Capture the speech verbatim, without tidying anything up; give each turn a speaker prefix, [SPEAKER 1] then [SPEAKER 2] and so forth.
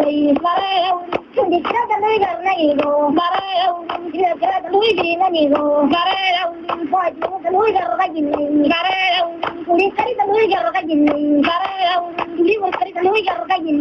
[SPEAKER 1] ginnay bareew kundikada luy garnaygo bareew kundikada luy diinanigo bareew fajnada luy garra ginnay bareew kundikada luy garra ginnay bareew kundikada luy garra ginnay